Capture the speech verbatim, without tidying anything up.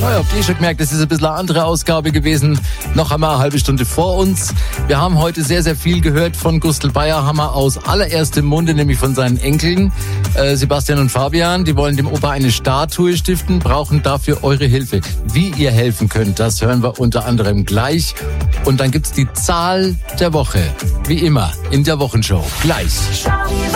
Oh, ihr habt eh schon gemerkt, das ist ein bisschen eine andere Ausgabe gewesen. Noch haben wir eine halbe Stunde vor uns. Wir haben heute sehr, sehr viel gehört von Gustl Bayerhammer aus allererstem Munde, nämlich von seinen Enkeln, äh, Sebastian und Fabian. Die wollen dem Opa eine Statue stiften, brauchen dafür eure Hilfe. Wie ihr helfen könnt, das hören wir unter anderem gleich. Und dann gibt's die Zahl der Woche, wie immer, in der Wochenshow. Gleich.